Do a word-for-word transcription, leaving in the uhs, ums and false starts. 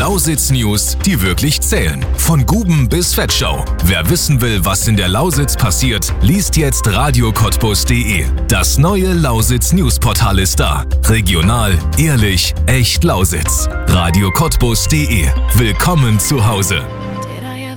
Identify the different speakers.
Speaker 1: Lausitz News, die wirklich zählen. Von Guben bis Vetschau. Wer wissen will, was in der Lausitz passiert, liest jetzt radio cottbus punkt de. Das neue Lausitz News Portal ist da. Regional, ehrlich, echt Lausitz. radio cottbus punkt de. Willkommen zu Hause.